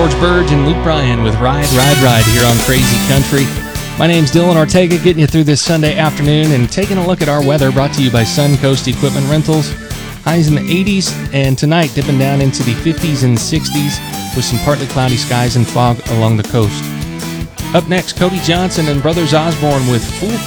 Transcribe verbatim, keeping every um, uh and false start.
George Burge and Luke Bryan with Ride, Ride, Ride here on Crazy Country. My name's Dylan Ortega, getting you through this Sunday afternoon and taking a look at our weather, brought to you by Suncoast Equipment Rentals. Highs in the eighties, and tonight dipping down into the fifties and sixties with some partly cloudy skies and fog along the coast. Up next, Cody Johnson and Brothers Osborne with Fool